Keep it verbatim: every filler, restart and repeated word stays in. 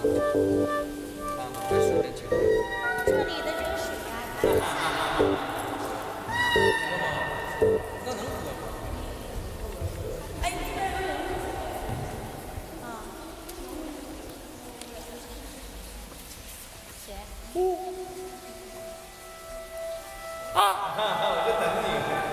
啊，在水里去。 这里的这个水啊， 那能喝吗？ 哎，那边有人。啊，谁？ 啊！我就等你。